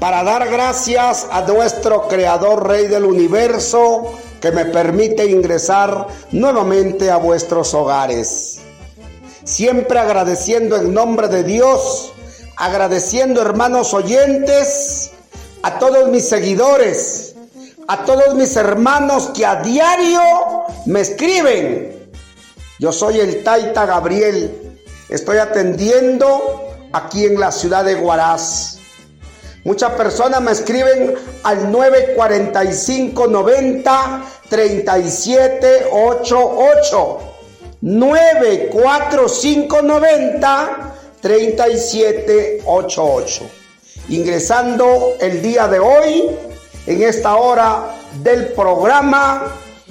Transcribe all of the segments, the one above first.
para dar gracias a nuestro Creador, Rey del Universo, que me permite ingresar nuevamente a vuestros hogares. Siempre agradeciendo en nombre de Dios, agradeciendo, hermanos oyentes, a todos mis seguidores, a todos mis hermanos que a diario me escriben. Yo soy el Taita Gabriel, estoy atendiendo aquí en la ciudad de Huaraz. Muchas personas me escriben al 94590-3788. 94590-3788. Ingresando el día de hoy, en esta hora del programa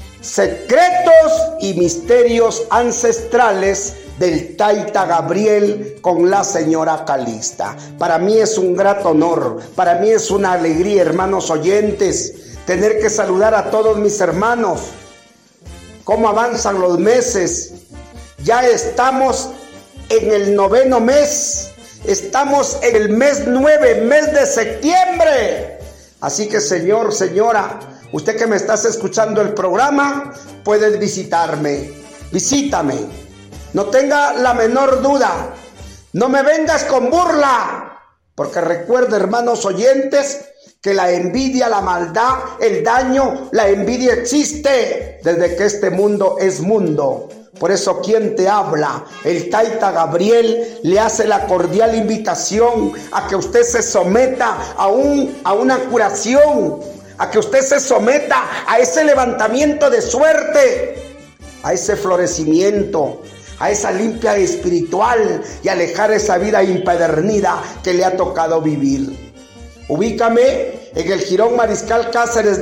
Secretos y Misterios Ancestrales del Taita Gabriel con la señora Calixta. Para mí es un grato honor, para mí es una alegría, hermanos oyentes, tener que saludar a todos mis hermanos. ¿Cómo avanzan los meses? Ya estamos en el 9º mes, estamos en el mes 9, mes de septiembre. Así que, señor, señora, usted que me estás escuchando el programa, puedes visitarme, visítame. No tenga la menor duda, no me vengas con burla, porque recuerda, hermanos oyentes, que la envidia, la maldad, el daño, la envidia existe desde que este mundo es mundo. Por eso, quien te habla, el Taita Gabriel, le hace la cordial invitación a que usted se someta a una curación, a que usted se someta a ese levantamiento de suerte, a ese florecimiento, a esa limpia espiritual y alejar esa vida impedernida que le ha tocado vivir. Ubícame en el Jirón Mariscal Cáceres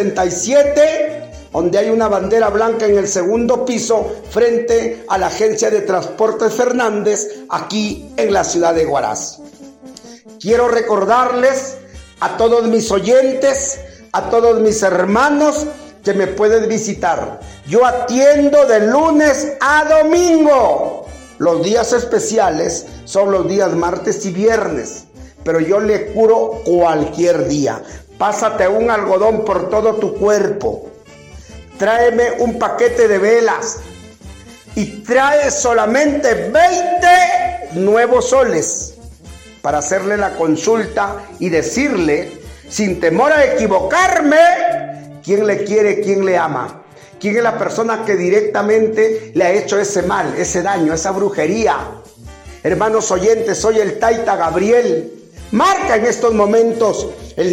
267, donde hay una bandera blanca en el segundo piso, frente a la agencia de transportes Fernández, aquí en la ciudad de Huaraz. Quiero recordarles a todos mis oyentes, a todos mis hermanos, que me pueden visitar. Yo atiendo de lunes a domingo. Los días especiales son los días martes y viernes, pero yo le curo cualquier día. Pásate un algodón por todo tu cuerpo, tráeme un paquete de velas y trae solamente 20 nuevos soles para hacerle la consulta y decirle, sin temor a equivocarme, quién le quiere, quién le ama, quién es la persona que directamente le ha hecho ese mal, ese daño, esa brujería. Hermanos oyentes, soy el Taita Gabriel. Marca en estos momentos el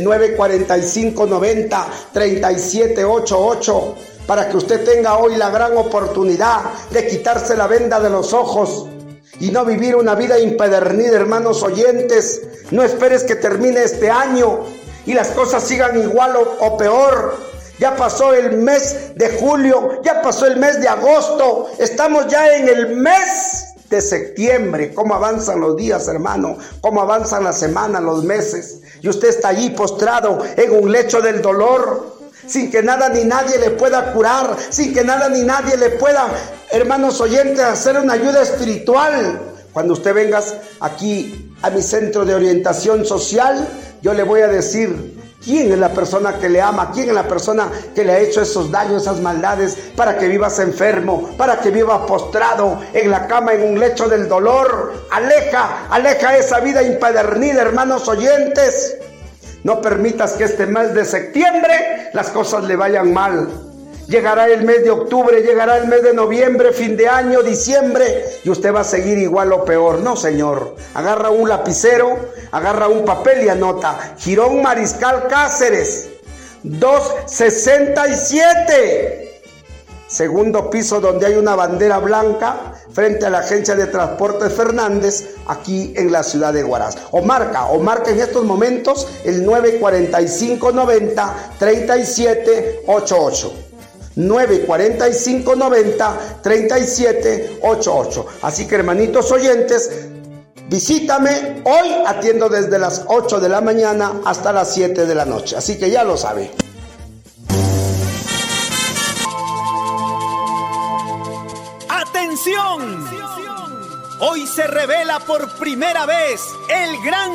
94590-3788 para que usted tenga hoy la gran oportunidad de quitarse la venda de los ojos y no vivir una vida impedernida, hermanos oyentes. No esperes que termine este año y las cosas sigan igual o peor. Ya pasó el mes de julio, ya pasó el mes de agosto, estamos ya en el mes de septiembre. ¿Cómo avanzan los días, hermano? ¿Cómo avanzan las semanas, los meses? Y usted está allí postrado en un lecho del dolor, sin que nada ni nadie le pueda curar, sin que nada ni nadie le pueda, hermanos oyentes, hacer una ayuda espiritual. Cuando usted venga aquí a mi centro de orientación social, yo le voy a decir quién es la persona que le ama, quién es la persona que le ha hecho esos daños, esas maldades, para que vivas enfermo, para que vivas postrado en la cama, en un lecho del dolor. Aleja esa vida impedernida, hermanos oyentes. No permitas que este mes de septiembre las cosas le vayan mal. Llegará el mes de octubre, llegará el mes de noviembre, fin de año, diciembre, y usted va a seguir igual o peor. No, señor. Agarra un lapicero, agarra un papel y anota. Jirón Mariscal Cáceres 267, segundo piso, donde hay una bandera blanca frente a la agencia de transportes Fernández, aquí en la ciudad de Huaraz. O marca en estos momentos el 94590-3788. 94590-3788. Así que, hermanitos oyentes, visítame. Hoy atiendo desde las 8 de la mañana hasta las 7 de la noche. Así que ya lo sabe. ¡Atención! Hoy se revela por primera vez el gran